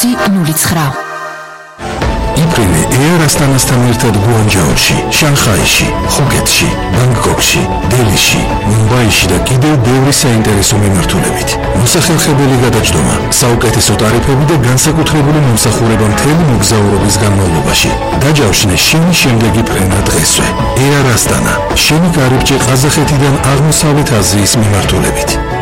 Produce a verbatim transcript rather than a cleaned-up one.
ოცი ნული ცხრა. იფრინე Air Astana-სთან ერთად გუანჯაოში, შანხაიში, ხოკეთში, ბანგკოკში, დელიში, მუმბაიში და კიდევ ბევრი საინტერესო მიმართულებით. მოსახერხებელი გადაჯდომა, საუკეთესო ტარიფები და განსაკუთრებული მომსახურება მთელი მოგზაურობის განმავლობაში. დაჯავშნე შენი შემდეგი ფრენა დღესვე. Air Astana, შენი კარიბჭე ყაზახეთიდან აღმოსავლეთ აზიის მიმართულებით.